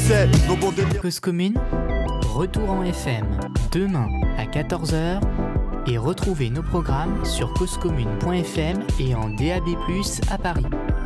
sais, nos bons délires. Cause commune, retour en FM demain à 14h et retrouvez nos programmes sur causecommune.fm et en DAB+ à Paris.